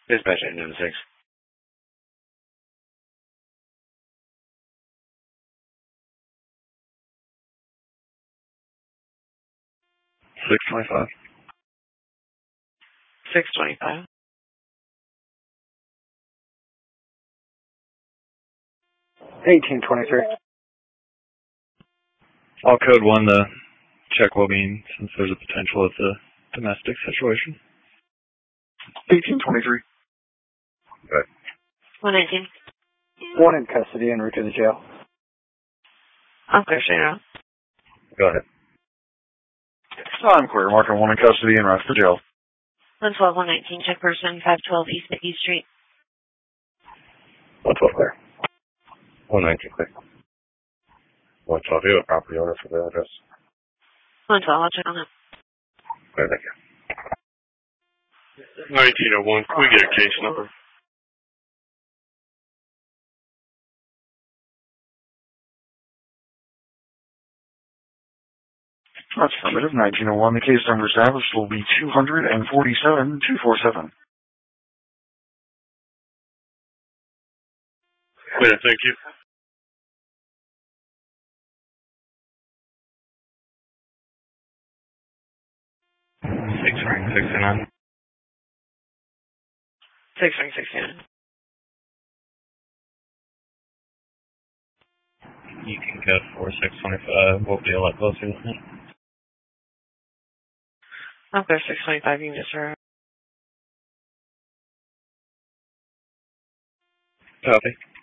Dispatch 896. 625. 625. 1823. I'll code 1 to check well-being since there's a potential it's a domestic situation. 1823. Good. 119. One in custody en route to the jail. Okay, Shane. Go ahead. I'm clear. Marking one in custody en route to the jail. 112, 119, check person, 512 East Mickey Street. 112 clear. 119 clear. 112, you have a property owner for the address. 112, I'll check on it. Clear, thank you. 1901, can we get a case number? That's affirmative. 1901. The case number established will be 247-247. Yeah, thank you. Six rank 69. 669. You can code 4625. We'll be a lot closer than that. Okay, 625, you can just start. Copy.